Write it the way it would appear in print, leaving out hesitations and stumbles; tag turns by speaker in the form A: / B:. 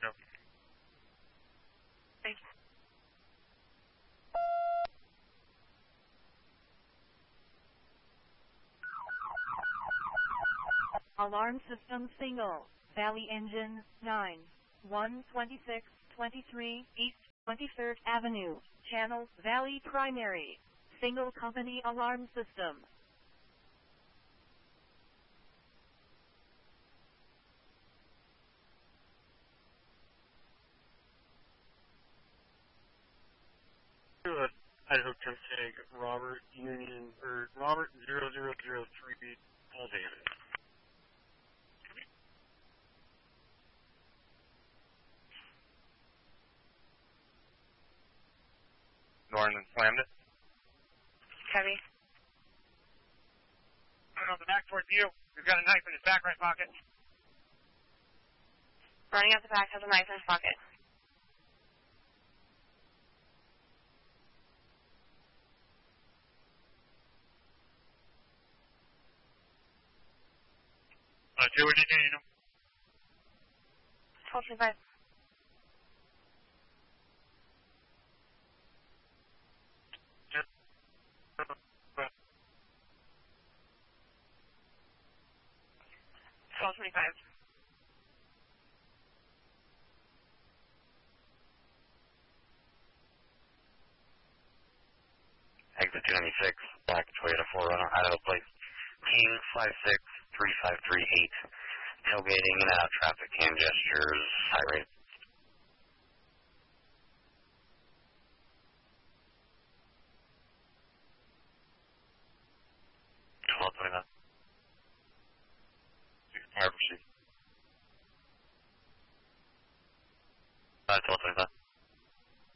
A: know.
B: Thank you.
C: Alarm system single. Valley engine 9. 12623 East 23rd Avenue. Channel Valley Primary. Single company alarm system.
A: Good. Idaho Tag Robert Union or Robert 0003 all damage.
D: Norman slammed it.
B: Heavy.
D: Coming on the back towards you. He's got a knife in his back right pocket.
B: Running out the back, has a knife in his pocket.
D: Jay, what are you doing?
B: 1225.
D: Exit 296, black Toyota 4Runner, Idaho plate. Team 563538. Tailgating, traffic hand gestures, high rate. Hello, 29. 6 fire proceed. 1229.